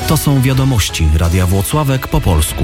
To są wiadomości Radia Włocławek po polsku.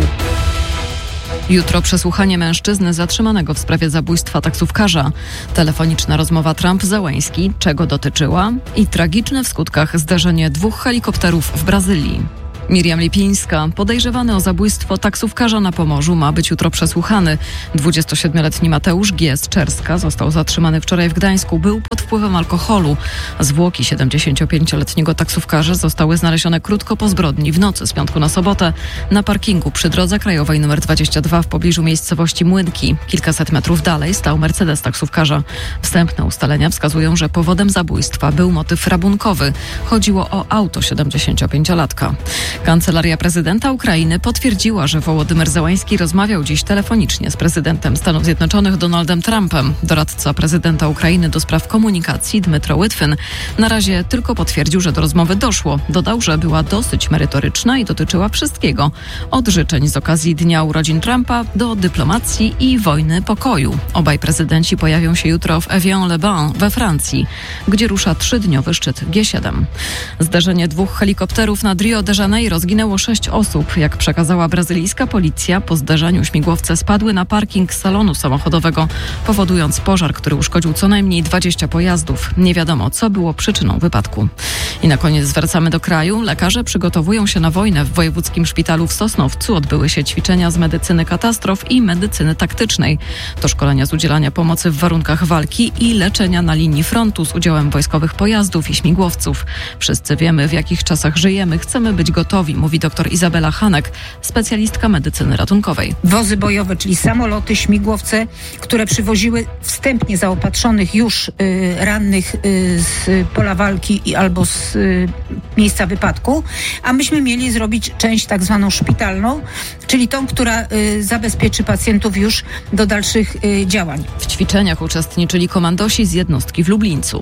Jutro przesłuchanie mężczyzny zatrzymanego w sprawie zabójstwa taksówkarza. Telefoniczna rozmowa Trump-Zełenski, czego dotyczyła, i tragiczne w skutkach zdarzenie 2 helikopterów w Brazylii. Miriam Lipińska, podejrzewany o zabójstwo taksówkarza na Pomorzu, ma być jutro przesłuchany. 27-letni Mateusz G. z Czerska został zatrzymany wczoraj w Gdańsku. Był pod wpływem alkoholu. Zwłoki 75-letniego taksówkarza zostały znalezione krótko po zbrodni w nocy z piątku na sobotę na parkingu przy drodze krajowej nr 22 w pobliżu miejscowości Młynki. Kilkaset metrów dalej stał Mercedes taksówkarza. Wstępne ustalenia wskazują, że powodem zabójstwa był motyw rabunkowy. Chodziło o auto 75-latka. Kancelaria prezydenta Ukrainy potwierdziła, że Wołodymyr Zełenski rozmawiał dziś telefonicznie z prezydentem Stanów Zjednoczonych Donaldem Trumpem. Doradca prezydenta Ukrainy do spraw komunikacji Dmytro Łytwyn na razie tylko potwierdził, że do rozmowy doszło. Dodał, że była dosyć merytoryczna i dotyczyła wszystkiego. Od życzeń z okazji Dnia Urodzin Trumpa do dyplomacji i wojny pokoju. Obaj prezydenci pojawią się jutro w Evian-les-Bains we Francji, gdzie rusza 3-dniowy szczyt G7. Zdarzenie 2 helikopterów nad Rio de Janeiro zginęło 6 osób. Jak przekazała brazylijska policja, po zdarzeniu śmigłowce spadły na parking salonu samochodowego, powodując pożar, który uszkodził co najmniej 20 pojazdów. Nie wiadomo, co było przyczyną wypadku. I na koniec zwracamy do kraju. Lekarze przygotowują się na wojnę. W Wojewódzkim Szpitalu w Sosnowcu odbyły się ćwiczenia z medycyny katastrof i medycyny taktycznej. To szkolenia z udzielania pomocy w warunkach walki i leczenia na linii frontu z udziałem wojskowych pojazdów i śmigłowców. Wszyscy wiemy, w jakich czasach żyjemy. Chcemy być gotowi, mówi dr Izabela Hanek, specjalistka medycyny ratunkowej. Wozy bojowe, czyli samoloty, śmigłowce, które przywoziły wstępnie zaopatrzonych już rannych z pola walki albo z miejsca wypadku, a myśmy mieli zrobić część tak zwaną szpitalną, czyli tą, która zabezpieczy pacjentów już do dalszych działań. W ćwiczeniach uczestniczyli komandosi z jednostki w Lublińcu.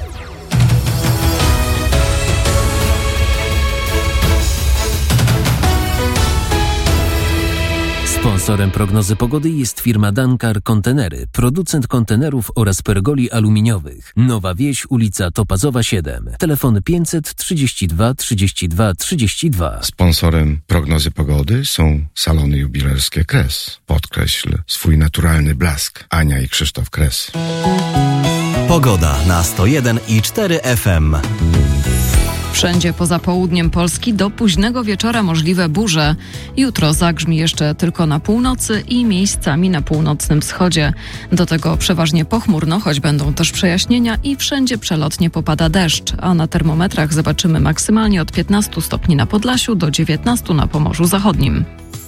Sponsorem prognozy pogody jest firma Dankar Kontenery, producent kontenerów oraz pergoli aluminiowych. Nowa Wieś, ulica Topazowa 7. Telefon 532 32 32. Sponsorem prognozy pogody są salony jubilerskie Kres. Podkreśl swój naturalny blask. Ania i Krzysztof Kres. Pogoda na 101,4 FM. Wszędzie poza południem Polski do późnego wieczora możliwe burze. Jutro zagrzmi jeszcze tylko na północy i miejscami na północnym wschodzie. Do tego przeważnie pochmurno, choć będą też przejaśnienia i wszędzie przelotnie popada deszcz. A na termometrach zobaczymy maksymalnie od 15 stopni na Podlasiu do 19 na Pomorzu Zachodnim.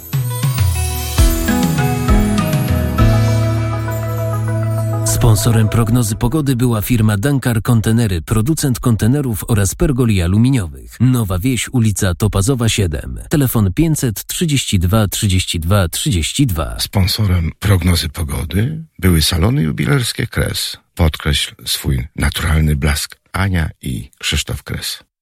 Sponsorem prognozy pogody była firma Dankar Kontenery, producent kontenerów oraz pergoli aluminiowych. Nowa Wieś, ulica Topazowa 7. Telefon 532 32 32. Sponsorem prognozy pogody były salony jubilerskie Kres. Podkreśl swój naturalny blask. Ania i Krzysztof Kres.